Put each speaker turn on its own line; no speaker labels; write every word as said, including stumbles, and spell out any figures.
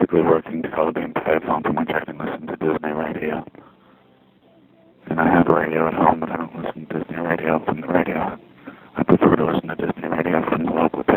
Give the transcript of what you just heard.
typically working television platform from which I can listen to Disney radio. And I have a radio at home, but I don't listen to Disney radio from the radio. I prefer to listen to Disney radio from the local